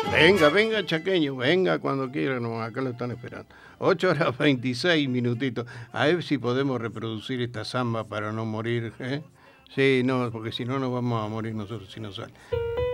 Venga, venga, chaqueño, venga cuando quiera, no, acá lo están esperando. 8 horas 26 minutitos. A ver si podemos reproducir esta samba para no morir, ¿eh? Sí, no, porque si no nos vamos a morir nosotros si no sale.